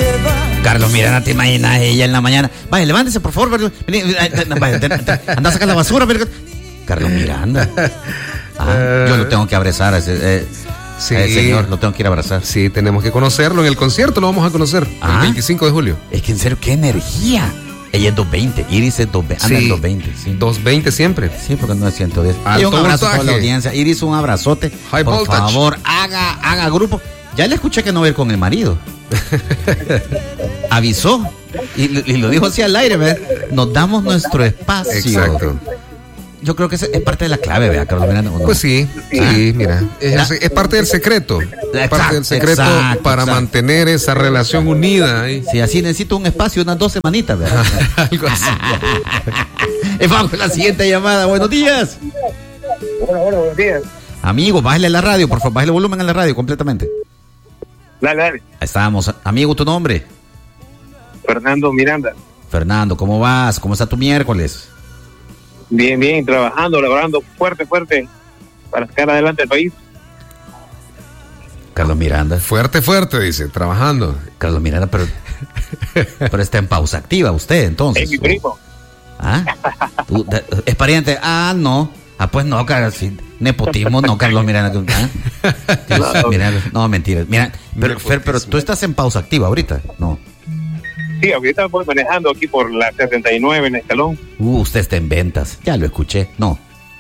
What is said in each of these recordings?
Carlos Miranda, ¿te imaginas ella en la mañana? Vaya, levántese, por favor. Anda a sacar la basura. Carlos Miranda. Yo lo tengo que abrazar a ese señor, lo tengo que ir a abrazar. Sí, tenemos que conocerlo. En el concierto lo vamos a conocer el 25 de julio. Es que en serio, qué energía. Ella es 220, Iris es 220, anda en 220, sí. 220 siempre. Sí, porque no es 110. Y un abrazo a toda la audiencia. Iris, un abrazote. Por favor, haga grupo. Ya le escuché que no va a ir con el marido. Avisó. Y lo dijo así al aire, ¿verdad? Nos damos nuestro espacio. Exacto. Yo creo que es parte de la clave, ¿verdad, Carlos Miranda? ¿No? Pues sí, mira. Es parte del secreto. Parte del secreto para mantener esa relación unida. Sí, así necesito un espacio, unas 2 semanitas, ¿verdad? Algo así. Vamos con la siguiente llamada. Buenos días. Hola, buenos días. Amigo, bájale la radio, por favor. Bájale el volumen a la radio completamente. Dale. Ahí estamos. Amigo, ¿tu nombre? Fernando Miranda. Fernando, ¿cómo vas? ¿Cómo está tu miércoles? Bien, trabajando, laborando fuerte para sacar adelante el país. Carlos Miranda. Fuerte, dice, trabajando. Carlos Miranda, pero está en pausa activa usted, entonces. Es mi primo. ¿Es pariente? No. Pues no, Carlos. Nepotismo, no, Carlos Miranda. No, mentira. Mira, pero tú estás en pausa activa ahorita, ¿no? Sí, ahorita voy manejando aquí por la 79 en Escalón. Usted está en ventas. Ya lo escuché. No.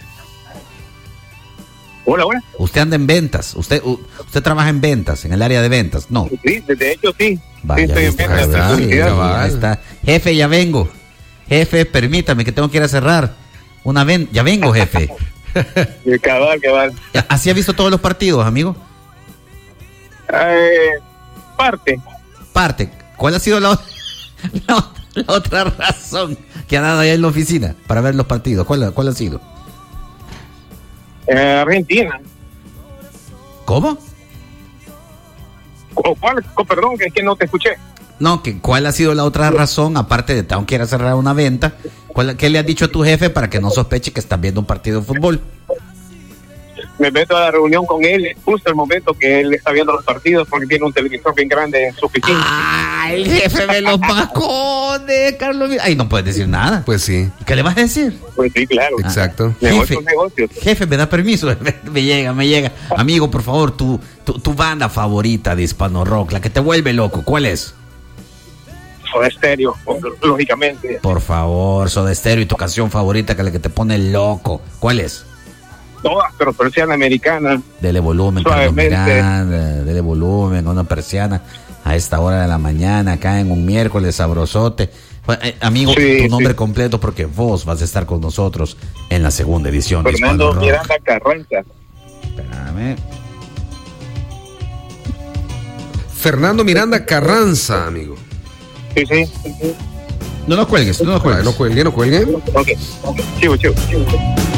Hola. Usted anda en ventas. Usted trabaja en ventas, en el área de ventas. No. Sí, de hecho sí. Vaya, sí, estoy en ventas. Ahí está. Jefe, ya vengo. Jefe, permítame que tengo que ir a cerrar. Ya vengo, jefe. Cabal. ¿Así ha visto todos los partidos, amigo? Parte. ¿Cuál ha sido la otra razón que ha dado allá en la oficina para ver los partidos? ¿Cuál ha sido? Argentina. ¿Cómo? ¿Cuál? Perdón, que es que no te escuché. No, ¿cuál ha sido la otra razón, aparte de tengo que ir a cerrar una venta? ¿Qué le has dicho a tu jefe para que no sospeche que estás viendo un partido de fútbol? Me meto a la reunión con él justo el momento que él está viendo los partidos porque tiene un televisor bien grande en su oficina. El jefe de los balcones, Carlos. Ay, no puedes decir nada. Pues sí. ¿Y qué le vas a decir? Pues sí, claro. Exacto. Negocios. Jefe, me da permiso. Me llega. Amigo, por favor, tu banda favorita de hispano rock, la que te vuelve loco, ¿cuál es? Soda Stereo, lógicamente. Por favor, Soda Stereo. ¿Y tu canción favorita, que es la que te pone loco? ¿Cuál es? Todas, pero persiana americana. Dele volumen, Carlos Miranda, dele volumen, una persiana a esta hora de la mañana, acá en un miércoles sabrosote. Amigo, tu nombre completo, porque vos vas a estar con nosotros en la segunda edición. Fernando Miranda Carranza. Espérame. Fernando Miranda Carranza, amigo. Sí. No lo cuelgues. No cuelgue. Ok. Chivo.